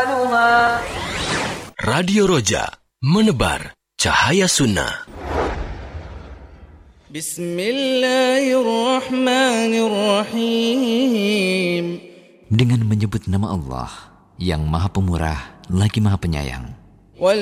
ألوانها. Radio Roja, menebar cahaya sunnah. Bismillahirrahmanirrahim. Dengan menyebut nama Allah yang Maha Pemurah lagi Maha Penyayang.